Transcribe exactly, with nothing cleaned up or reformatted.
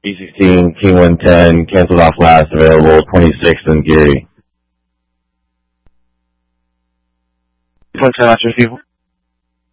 B sixteen, King one ten, canceled off last, available twenty-six in Geary. twenty-ten last receiver.